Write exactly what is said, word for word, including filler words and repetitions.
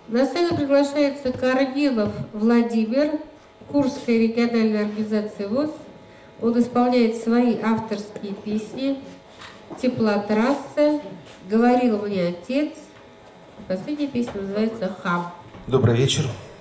На сцену приглашается Корнилов Владимир, Курская региональная организация ВОС. Он исполняет свои авторские песни «Теплотрасса», «Говорил мне отец». Последняя песня называется «Хам». Добрый вечер.